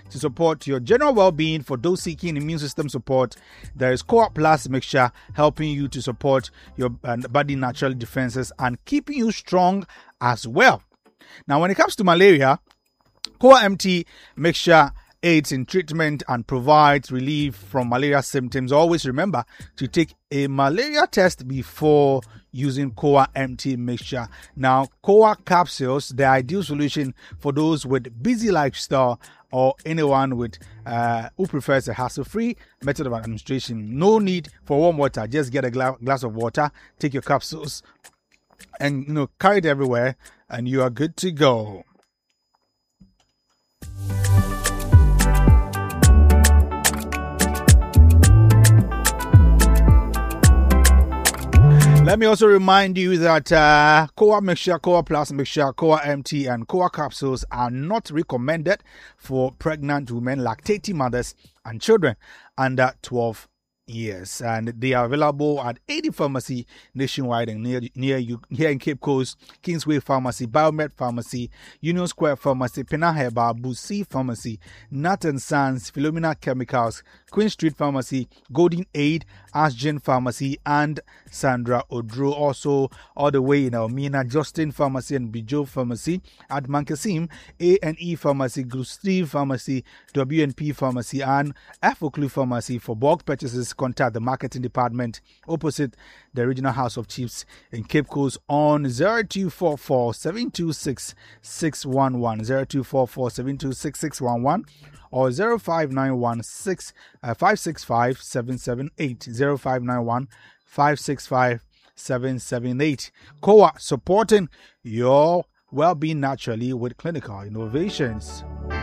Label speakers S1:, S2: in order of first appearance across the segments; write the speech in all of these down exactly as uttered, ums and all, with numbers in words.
S1: to support your general well-being for those seeking immune system support. There is Coa Plus mixture helping you to support your uh, body natural defenses and keeping you strong as well. Now, when it comes to malaria, Coa M T mixture aids in treatment and provides relief from malaria symptoms. Always remember to take a malaria test before using Coa M T mixture. Now, Coa capsules, the ideal solution for those with busy lifestyle or anyone with uh, who prefers a hassle-free method of administration. No need for warm water. Just get a gla- glass of water, take your capsules, and you know carry it everywhere, and you are good to go. Let me also remind you that uh, Coa mixture, Coa Plus mixture, Coa M T, and Coa capsules are not recommended for pregnant women, lactating mothers, and children under twelve years. And they are available at eighty pharmacy nationwide and near near you here in Cape Coast, Kingsway Pharmacy, Biomed Pharmacy, Union Square Pharmacy, Pena Heba, Busi Pharmacy, Nat and Sons, Philomena Chemicals, Queen Street Pharmacy, Golden Aid, Ashgen Pharmacy, and Sandra Odro. Also, all the way in Almina, Justin Pharmacy and Bijo Pharmacy, at Mankasim, A and E Pharmacy, Gustave Pharmacy, W and P Pharmacy, and Afoklu Pharmacy. For bulk purchases, contact the marketing department opposite the Regional House of Chiefs in Cape Coast on zero two four four, seven two six, six one one, zero two four four, seven two six, six one one, or zero five nine one, five six five, seven seven eight, zero five nine one, five six five, seven seven eight. Coa, supporting your well-being naturally with clinical innovations.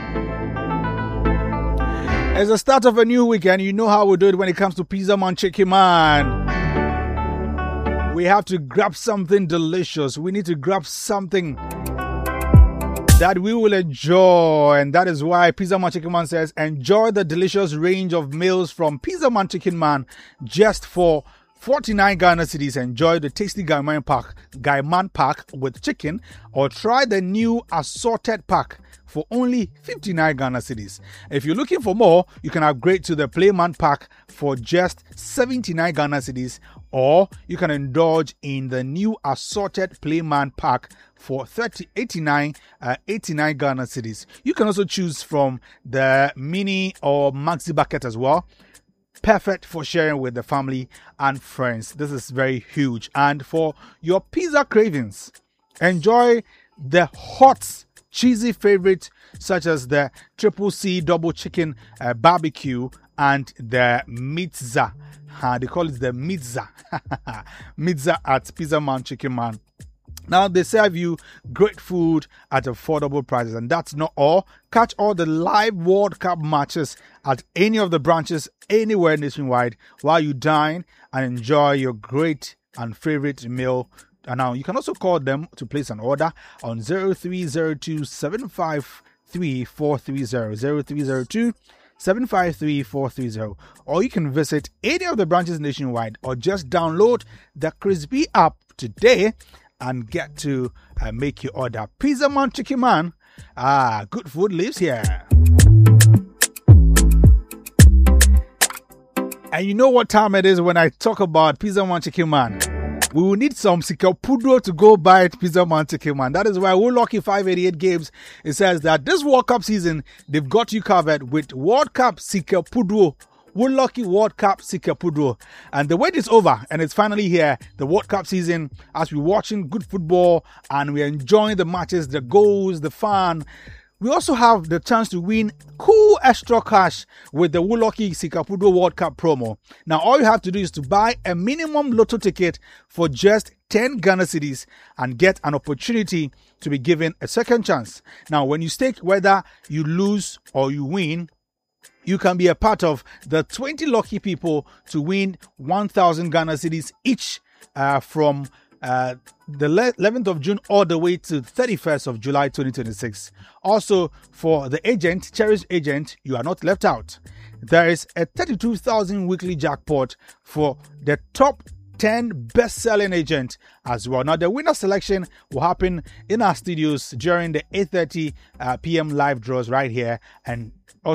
S1: As the start of a new weekend, you know how we do it when it comes to Pizza Man Chicken Man. We have to grab something delicious. We need to grab something that we will enjoy, and that is why Pizza Man Chicken Man says enjoy the delicious range of meals from Pizza Man Chicken Man just for forty-nine Ghana cedis. Enjoy the tasty Gaiman pack, Gaiman pack with chicken, or try the new assorted pack for only fifty-nine Ghana cedis. If you're looking for more, you can upgrade to the Playman pack for just seventy-nine Ghana cedis, or you can indulge in the new assorted Playman pack for thirty, eighty-nine, uh, eighty-nine Ghana cedis. You can also choose from the mini or maxi bucket as well. Perfect for sharing with the family and friends. This is very huge. And for your pizza cravings, enjoy the hot, cheesy favorite such as the Triple C Double Chicken uh, Barbecue and the Mitza. Uh, they call it the Mitza. Mitza at Pizza Man Chicken Man. Now, they serve you great food at affordable prices. And that's not all. Catch all the live World Cup matches at any of the branches anywhere nationwide while you dine and enjoy your great and favorite meal. And now, you can also call them to place an order on zero three zero two, seven five three, four three zero, zero three zero two, seven five three, four three zero. Or you can visit any of the branches nationwide or just download the Crispy app today and get to uh, make your order. Pizza Man Chicken Man. Ah, good food lives here. And you know what time it is when I talk about Pizza Man Chicken Man. We will need some Sikapudro to go buy Pizza Man Chicken Man. That is why we're lucky five eighty-eight Games. It says that this World Cup season, they've got you covered with World Cup Sikapudro. We're lucky World Cup Sikapudro. And the wait is over and it's finally here. The World Cup season, as we're watching good football and we're enjoying the matches, the goals, the fun. We also have the chance to win cool extra cash with the Woloki Sikapudro World Cup promo. Now, all you have to do is to buy a minimum lotto ticket for just ten Ghana cedis and get an opportunity to be given a second chance. Now, when you stake, whether you lose or you win, you can be a part of the twenty lucky people to win one thousand Ghana cedis each uh, from uh, the eleventh of June all the way to thirty-first of July twenty twenty-six. Also, for the agent, Cherished Agent, you are not left out. There is a thirty-two thousand weekly jackpot for the top ten best-selling agent as well. Now, the winner selection will happen in our studios during the eight thirty uh, p.m. live draws right here. And